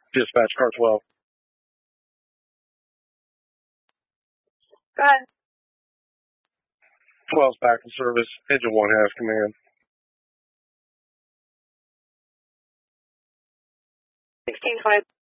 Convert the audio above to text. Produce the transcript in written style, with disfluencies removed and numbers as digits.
Dispatch car 12. Go ahead. 12's back in service. Engine 1 has command. 1620.